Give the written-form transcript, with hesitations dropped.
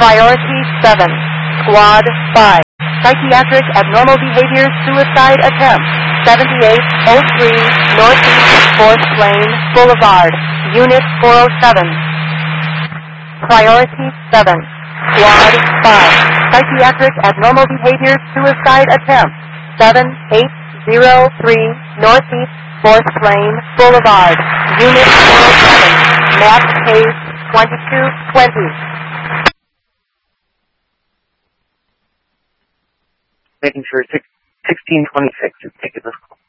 Priority 7, Squad 5. Psychiatric abnormal behavior suicide attempt. 7803 Northeast 4th Lane Boulevard. Unit 407. Priority 7, Squad 5. Psychiatric abnormal behavior suicide attempt. 7803 Northeast 4th Lane Boulevard. Unit 407. Map case 2220. Making sure 1626 is taking this call.